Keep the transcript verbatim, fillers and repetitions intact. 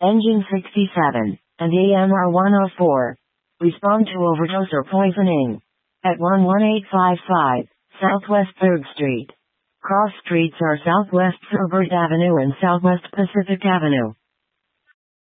Engine sixty-seven, and A M R one oh four. Respond to overdose or poisoning. At one one eight five five, Southwest third Street. Cross streets are Southwest Filbert Avenue and Southwest Pacific Avenue.